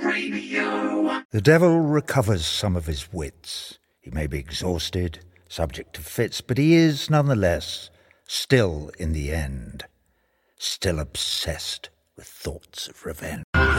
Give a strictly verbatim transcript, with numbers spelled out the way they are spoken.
Radio. The devil recovers some of his wits. He may be exhausted, subject to fits, but he is, nonetheless, still, in the end, still obsessed with thoughts of revenge.